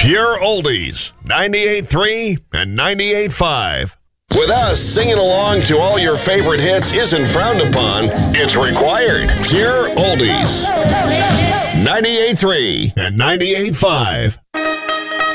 Pure Oldies, 98.3 and 98.5. With us, singing along to all your favorite hits isn't frowned upon. It's required. Pure Oldies, 98.3 and 98.5.